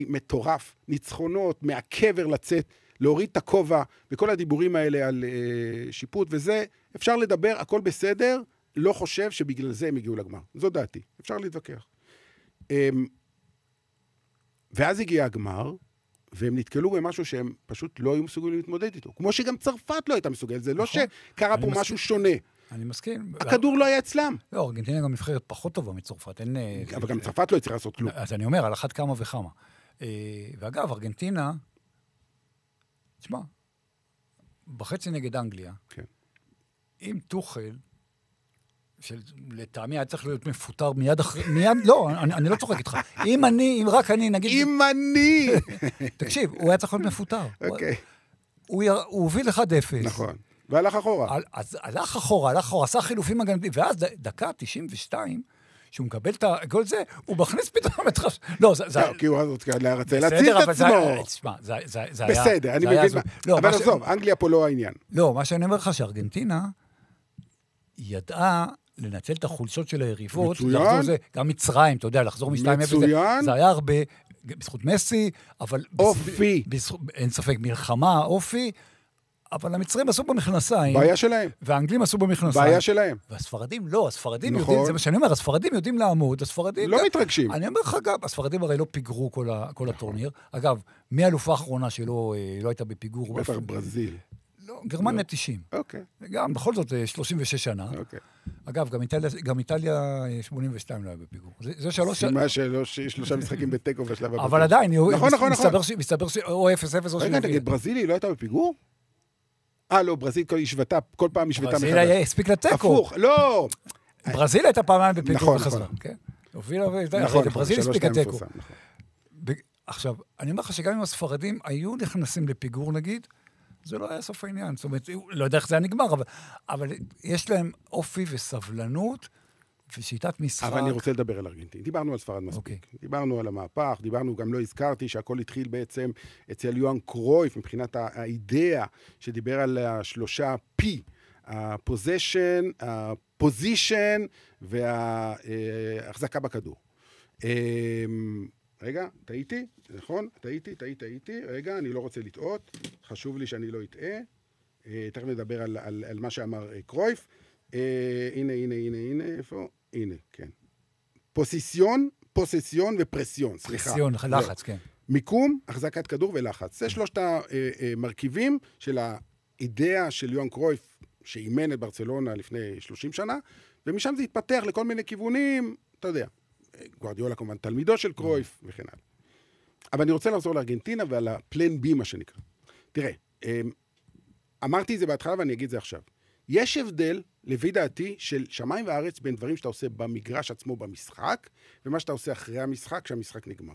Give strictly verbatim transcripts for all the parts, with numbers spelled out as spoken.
מטורף, ניצחונות, מהקבר לצאת, להוריד את הכובע, וכל הדיבורים האלה על uh, שיפוט וזה, אפשר לדבר, הכל בסדר, לא חושב שבגלל זה הם הגיעו לגמר. זו דעתי, אפשר להתווכח. Um, ואז הגיע הגמר, והם נתקלו במשהו שהם פשוט לא היו מסוגלים להתמודד איתו. כמו שגם צרפת לא הייתה מסוגלת, זה לא נכון. שקרה פה מסכים. משהו שונה. אני מסכים. הכדור לא היה אצלם. לא, ארגנטינה גם נבחרת פחות טובה מצרפת. אין... אבל גם צרפת לא הצליחה לעשות כלום. אז אני אומר, על אחת כמה וכמה. ואגב, ארגנטינה, תשמע, בחצי נגד אנגליה, כן. אם תוכל, שלטעמי היה צריך להיות מפוטר מיד אחרי, מיד, לא, אני, אני לא צוחק איתך. אם אני, אם רק אני, נגיד... אם אני! תקשיב, הוא היה צריך להיות מפוטר. אוקיי. הוא, הוא, הוא הוביל אחד אפס. נכון. והלך אחורה. אז הלך אחורה, הלך אחורה, עשה חילופים הגנתיים, ואז דקה תשעים ושתיים, שהוא מקבל את כל זה, הוא מכניס פתאום את חש... לא, זה... כי הוא רוצה להציל את עצמו. תשמע, זה היה... בסדר, אני מבין מה... אבל עזוב, אנגליה פה לא העניין. לא, מה שאני אומר לך, שארגנטינה ידעה לנצל את החולשות של היריבות, מצוין. גם מצרים, אתה יודע, לחזור משתיים אפס, זה היה הרבה, בזכות מסי, אבל... אופי. אין ספק, מלחמה, אופי, אבל המצרים עשו במכנסיים. בעיה שלהם. והאנגלים עשו במכנסיים. בעיה שלהם. והספרדים לא, הספרדים נכון. יודעים, זה מה שאני אומר, הספרדים יודעים לעמוד, הספרדים... לא גם, מתרגשים. אני אומר לך גם, הספרדים הרי לא פיגרו כל, ה, כל הטורניר. אגב, מי האלופה האחרונה שלא לא הייתה בפיגור? בטח ברזיל. לא, גרמניה תשעים. אוקיי. גם, בכל זאת, שלושים ושש שנה. אוקיי. אגב, גם איטליה, גם איטליה שמונים ושתיים לא היה בפיגור. זה, זה שלוש... סימה שלושה משחקים בטקו בשלב הבא. אבל עדיין, נכון, נכון, נכון. מסתבר ש... או אפס אפס או רגע, נגיד, ברזילי לא הייתה בפיגור? אה, לא, ברזיל כל השוותה, כל פעם השוותה מחדש. ברזיל היה הספיק לטקו. הפוך, לא. ברזיל הייתה פעמיים בפיגור נכון, וחזרה. נכון. כן? הובילה, נכון, ברזיל הספיק לטקו. נכון. עכשיו, אני אומר לך שגם אם הספרדים היו נכנסים לפיגור, נגיד, זה לא היה סוף העניין. זאת אומרת, לא יודע איך זה היה נגמר, אבל, אבל יש להם אופי וסבלנות, ושיטת משחק... אבל אני רוצה לדבר על ארגנטינה. דיברנו על ספרד מספיק. Okay. דיברנו על המהפך, דיברנו, גם לא הזכרתי שהכל התחיל בעצם אצל יוהאן קרויף, מבחינת האידאה שדיבר על השלושה P, הפוזיישן, הפוזיישן וההחזקה בכדור. רגע, טעיתי, נכון? טעיתי, טעיתי, טעיתי. רגע, אני לא רוצה לטעות. חשוב לי שאני לא אטעה. תכף נדבר על, על, על מה שאמר קרויף. הנה, הנה, הנה, הנה, איפה? הנה, כן. פוסיסיון, פוססיון ופרסיון, סליחה. פרסיון, לחץ, כן. מיקום, החזקת כדור ולחץ. זה שלושת המרכיבים של האידאה של יוהאן קרויף, שאימן את ברצלונה לפני שלושים שנה, ומשם זה התפתח לכל מיני כיוונים, אתה יודע, גוארדיולה כמובן תלמידו של קרויף וכן הלאה. אבל אני רוצה לחזור לארגנטינה ועל הפלן בי, מה שנקרא. תראה, אמרתי את זה בהתחלה ואני אגיד את זה עכשיו. יש הבדל, לפי דעתי, של שמיים וארץ בין דברים שאתה עושה במגרש עצמו במשחק, ומה שאתה עושה אחרי המשחק, כשהמשחק נגמר.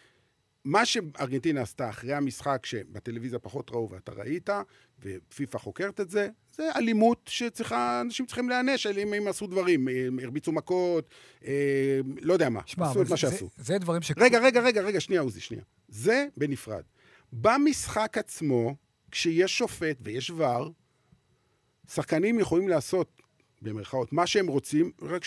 מה שארגנטינה עשתה אחרי המשחק, שבטלוויזיה פחות ראו ואתה ראית, ופיפה חוקרת את זה, זה אלימות שצריכה, אנשים צריכים להיענש, אם הם עשו דברים, הרביצו מכות, אה, לא יודע מה, שמה, עשו את מה זה, שעשו. זה, זה דברים ש... רגע, רגע, רגע, רגע, שנייה, עוזי, שנייה. זה בנפרד. במשחק עצמו, כשיש שופט ויש ור, שחקנים יכולים לעשות, במרכאות, מה שהם רוצים, רק ש...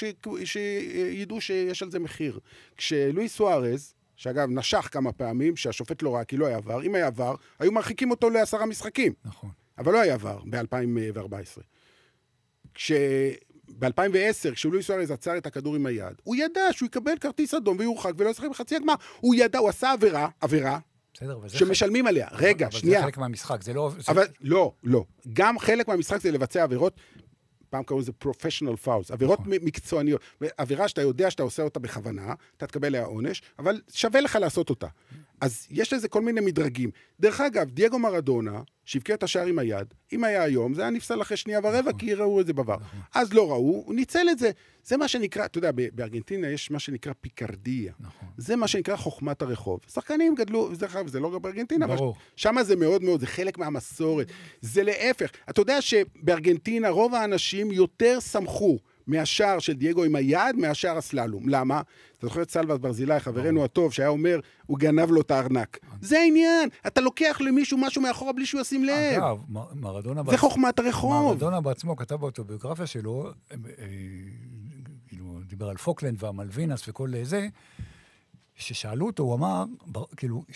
שידעו שיש על זה מחיר. כשלואיס סוארז, שאגב, נשך כמה פעמים, שהשופט לא ראה, כי לא היה ור, אם היה ור, היו מרחיקים אותו לעשרה משחקים. נכון. אבל לא היה ור, ב-אלפיים וארבע עשרה. כש... ב-אלפיים ועשר, כשלואיס סוארז עצר את הכדור עם היד, הוא ידע שהוא יקבל כרטיס אדום ויורחק ולא ישחק בחצי הגמר. הוא ידע, הוא עשה עבירה, עבירה, בסדר, שמשלמים חלק... עליה. רגע, אבל שנייה. זה חלק מהמשחק, זה לא... אבל זה... לא, לא. גם חלק מהמשחק זה לבצע עבירות, פעם קראו לזה professional fouls, עבירות נכון. מקצועניות. עבירה שאתה יודע שאתה עושה אותה בכוונה, אתה תקבל לה עונש, אבל שווה לך לעשות אותה. אז יש לזה כל מיני מדרגים. דרך אגב, דייגו מרדונה, שהבקיע את השער עם היד, אם היה היום, זה היה נפסל אחרי שנייה ורבע, נכון. כי ראו את זה בעבר. נכון. אז לא ראו, הוא ניצל את זה. זה מה שנקרא, אתה יודע, בארגנטינה יש מה שנקרא פיקרדיה. נכון. זה מה שנקרא חוכמת הרחוב. שחקנים גדלו, זה, זה לא גם בארגנטינה, אבל שם זה מאוד מאוד, זה חלק מהמסורת. זה להפך. אתה יודע שבארגנטינה רוב האנשים יותר שמחו מהשער של דייגו עם היד, מהשער הסללום. למה? אתה זוכר את סלווס ברזילי, חברנו הטוב, שהיה אומר, הוא גנב לו את הארנק. זה העניין. אתה לוקח למישהו משהו מאחורה בלי שהוא ישים לב. אגב, מרדונה... זה חוכמת הרחוב. מרדונה בעצמו כתב באוטוביוגרפיה שלו, דיבר על פוקלנד והמלווינס וכל זה, ששאלו אותו, הוא אמר, כאילו,